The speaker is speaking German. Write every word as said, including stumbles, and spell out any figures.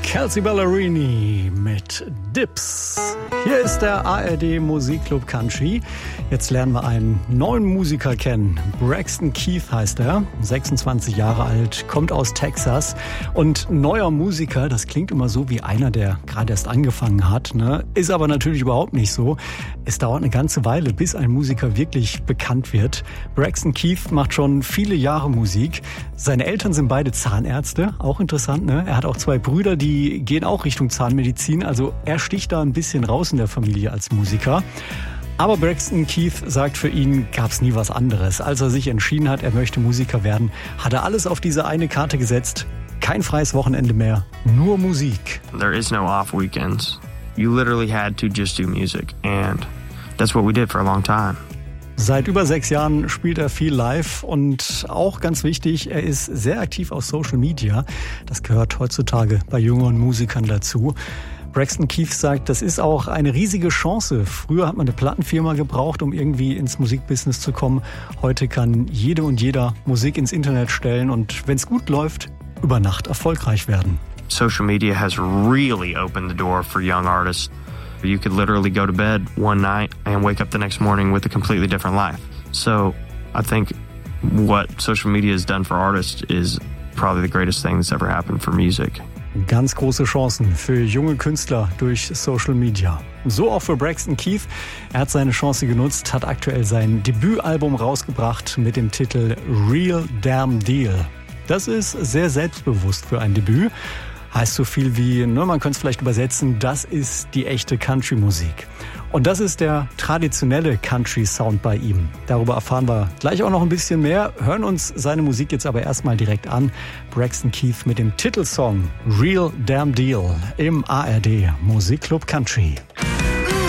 Kelsea Ballerini mit Dips. Hier ist der A R D Musikclub Country. Jetzt lernen wir einen neuen Musiker kennen. Braxton Keith heißt er, sechsundzwanzig Jahre alt, kommt aus Texas. Und neuer Musiker, das klingt immer so wie einer, der gerade erst angefangen hat, ne? Ist aber natürlich überhaupt nicht so. Es dauert eine ganze Weile, bis ein Musiker wirklich bekannt wird. Braxton Keith macht schon viele Jahre Musik. Seine Eltern sind beide Zahnärzte, auch interessant, ne? Er hat auch zwei Brüder, die gehen auch Richtung Zahnmedizin. Also er sticht da ein bisschen raus in der Familie als Musiker. Aber Braxton Keith sagt, für ihn gab es nie was anderes. Als er sich entschieden hat, er möchte Musiker werden, hat er alles auf diese eine Karte gesetzt. Kein freies Wochenende mehr, nur Musik. There is no off weekends. You literally had to just do music. And that's what we did for a long time. Seit über sechs Jahren spielt er viel live und auch ganz wichtig, er ist sehr aktiv auf Social Media. Das gehört heutzutage bei jüngeren Musikern dazu. Braxton Keith sagt, das ist auch eine riesige Chance. Früher hat man eine Plattenfirma gebraucht, um irgendwie ins Musikbusiness zu kommen. Heute kann jede und jeder Musik ins Internet stellen und wenn es gut läuft, über Nacht erfolgreich werden. Social media has really opened the door for young artists. You could literally go to bed one night and wake up the next morning with a completely different life. So I think what social media has done for artists is probably the greatest thing that's ever happened for music. Ganz große Chancen für junge Künstler durch Social Media. So auch für Braxton Keith. Er hat seine Chance genutzt, hat aktuell sein Debütalbum rausgebracht mit dem Titel Real Damn Deal. Das ist sehr selbstbewusst für ein Debüt. Heißt so viel wie, ne, man könnte es vielleicht übersetzen, das ist die echte Country-Musik. Und das ist der traditionelle Country-Sound bei ihm. Darüber erfahren wir gleich auch noch ein bisschen mehr. Hören uns seine Musik jetzt aber erstmal direkt an. Braxton Keith mit dem Titelsong Real Damn Deal im A R D Musikclub Country.